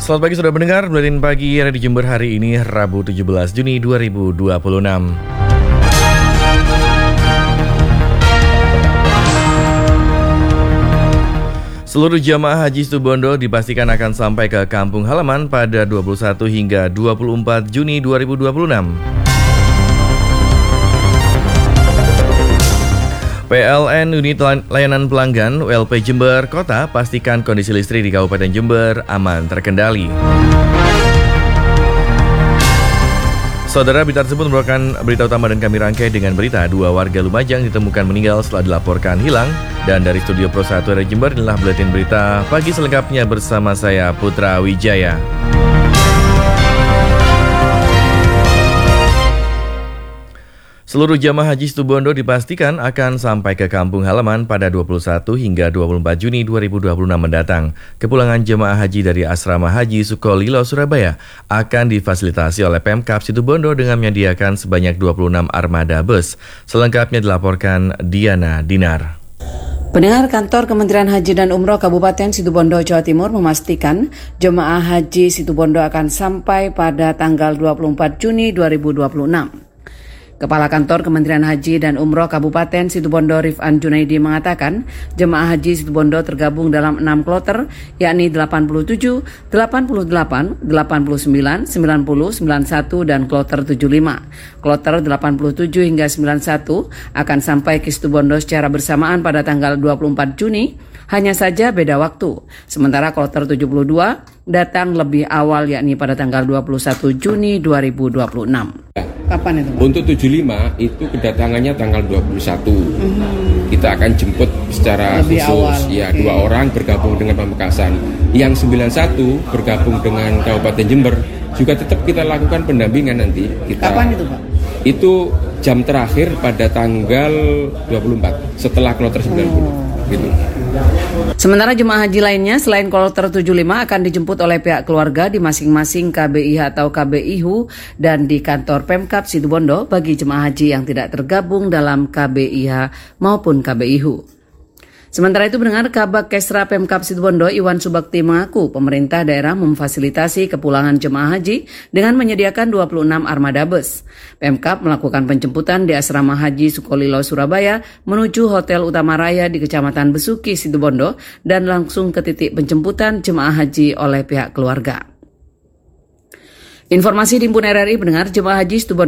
Selamat pagi sudah mendengar Buletin Pagi di Jember hari ini Rabu 17 Juni 2026. Seluruh jamaah haji Situbondo dipastikan akan sampai ke kampung halaman pada 21 hingga 24 Juni 2026. PLN Unit Layanan Pelanggan ULP Jember Kota pastikan kondisi listrik di Kabupaten Jember aman terkendali. Saudara, berita tersebut merupakan berita utama dan kami rangkai dengan berita 2 warga Lumajang ditemukan meninggal setelah dilaporkan hilang. Dan dari Studio Pro 1 dari Jember inilah buletin berita pagi selengkapnya bersama saya Putra Wijaya. Seluruh jamaah haji Situbondo dipastikan akan sampai ke kampung halaman pada 21 hingga 24 Juni 2026 mendatang. Kepulangan jamaah haji dari Asrama Haji Sukolilo, Surabaya akan difasilitasi oleh Pemkab Situbondo dengan menyediakan sebanyak 26 armada bus. Selengkapnya dilaporkan Diana Dinar. Pendengar, Kantor Kementerian Haji dan Umroh Kabupaten Situbondo, Jawa Timur memastikan jemaah haji Situbondo akan sampai pada tanggal 24 Juni 2026. Kepala Kantor Kementerian Haji dan Umroh Kabupaten Situbondo Rifan Junaidi mengatakan jemaah haji Situbondo tergabung dalam 6 kloter, yakni 87, 88, 89, 90, 91, dan kloter 75. Kloter 87 hingga 91 akan sampai ke Situbondo secara bersamaan pada tanggal 24 Juni, hanya saja beda waktu. Sementara kloter 72 datang lebih awal, yakni pada tanggal 21 Juni 2026. Kapan itu, Pak? Untuk 75 itu kedatangannya tanggal 21. Kita akan jemput secara lebih khusus. awal. Ya, 2 orang bergabung dengan Pamekasan. Yang 91 bergabung dengan Kabupaten Jember juga tetap kita lakukan pendampingan nanti. Kapan itu, Pak? Itu jam terakhir pada tanggal 24 setelah kloter 90. Gitu. Sementara jemaah haji lainnya selain kloter 75 akan dijemput oleh pihak keluarga di masing-masing KBIH atau KBIHU dan di kantor Pemkab Situbondo bagi jemaah haji yang tidak tergabung dalam KBIH maupun KBIHU. Sementara itu, mendengar Kabak Kesra Pemkab Situbondo Iwan Subakti mengaku pemerintah daerah memfasilitasi kepulangan jemaah haji dengan menyediakan 26 armada bus. Pemkab melakukan penjemputan di Asrama Haji Sukolilo, Surabaya menuju Hotel Utama Raya di Kecamatan Besuki, Situbondo dan langsung ke titik penjemputan jemaah haji oleh pihak keluarga. Informasi di Himpun RRI, mendengar jemaah haji Situbondo